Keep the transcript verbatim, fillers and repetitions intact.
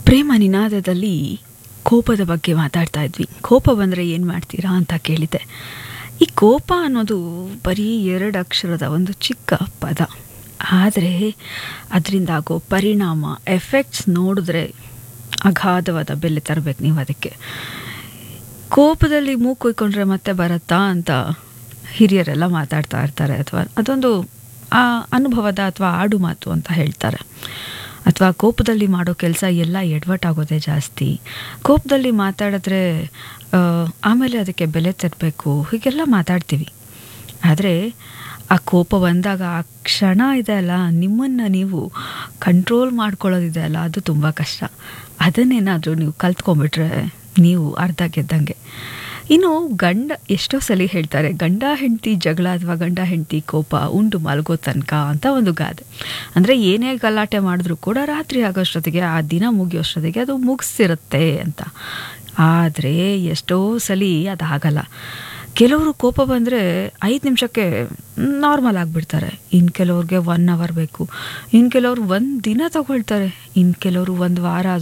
ಪ್ರೇಮ ನಿನಾದದಲ್ಲಿ ಕೋಪದ ಬಗ್ಗೆ ಮಾತಾಡ್ತಾ ಇದ್ವಿ. ಕೋಪ ಬಂದರೆ ಏನು ಮಾಡ್ತೀರಾ ಅಂತ ಕೇಳಿದ್ದೆ. ಈ ಕೋಪ ಅನ್ನೋದು ಬರೀ ಎರಡು ಅಕ್ಷರದ ಒಂದು ಚಿಕ್ಕ ಪದ, ಆದರೆ ಅದರಿಂದ ಆಗೋ ಪರಿಣಾಮ ಎಫೆಕ್ಟ್ಸ್ ನೋಡಿದ್ರೆ ಅಗಾಧವಾದ ಬೆಲೆ ತರಬೇಕು ನೀವು ಅದಕ್ಕೆ. ಕೋಪದಲ್ಲಿ ಮೂಗು ಕೊಯ್ಕೊಂಡ್ರೆ ಮತ್ತೆ ಬರುತ್ತಾ ಅಂತ ಹಿರಿಯರೆಲ್ಲ ಮಾತಾಡ್ತಾ ಇರ್ತಾರೆ, ಅಥವಾ ಅದೊಂದು ಆ ಅನುಭವದ ಅಥವಾ ಆಡು ಮಾತು ಅಂತ ಹೇಳ್ತಾರೆ. ಅಥವಾ ಕೋಪದಲ್ಲಿ ಮಾಡೋ ಕೆಲಸ ಎಲ್ಲ ಎಡವಟ್ಟಾಗೋದೇ ಜಾಸ್ತಿ, ಕೋಪದಲ್ಲಿ ಮಾತಾಡಿದ್ರೆ ಆಮೇಲೆ ಅದಕ್ಕೆ ಬೆಲೆ ತರಬೇಕು, ಹೀಗೆಲ್ಲ ಮಾತಾಡ್ತೀವಿ. ಆದರೆ ಆ ಕೋಪ ಬಂದಾಗ ಆ ಕ್ಷಣ ಇದೆ ಅಲ್ಲ, ನಿಮ್ಮನ್ನು ನೀವು ಕಂಟ್ರೋಲ್ ಮಾಡ್ಕೊಳ್ಳೋದಿದೆ ಅಲ್ಲ, ಅದು ತುಂಬ ಕಷ್ಟ. ಅದನ್ನೇನಾದರೂ ನೀವು ಕಲ್ತ್ಕೊಂಡ್ಬಿಟ್ರೆ ನೀವು ಅರ್ಧ ಗೆದ್ದಂಗೆ. ಇನ್ನು ಗಂಡ ಎಷ್ಟೋ ಸಲ ಹೇಳ್ತಾರೆ, ಗಂಡ ಹೆಂಡತಿ ಜಗಳ ಅಥವಾ ಗಂಡ ಹೆಂಡತಿ ಕೋಪ ಉಂಡು ಮಲಗೋ ತನಕ ಅಂತ ಒಂದು ಗಾದೆ. ಅಂದರೆ ಏನೇ ಗಲಾಟೆ ಮಾಡಿದ್ರೂ ಕೂಡ ರಾತ್ರಿ ಆಗೋಷ್ಟೊತ್ತಿಗೆ, ಆ ದಿನ ಮುಗಿಯೋಷ್ಟೊತ್ತಿಗೆ ಅದು ಮುಗಿಸಿರುತ್ತೆ ಅಂತ. ಆದರೆ ಎಷ್ಟೋ ಸಲ ಅದಾಗಲ್ಲ. ಕೆಲವರು ಕೋಪ ಬಂದರೆ ಐದು ನಿಮಿಷಕ್ಕೆ ನಾರ್ಮಲ್ ಆಗಿಬಿಡ್ತಾರೆ, ಇನ್ನು ಕೆಲವ್ರಿಗೆ ಒನ್ ಅವರ್ ಬೇಕು, ಇನ್ನು ಕೆಲವರು ಒಂದು ದಿನ ತಗೊಳ್ತಾರೆ, ಇನ್ನು ಕೆಲವರು ಒಂದು ವಾರ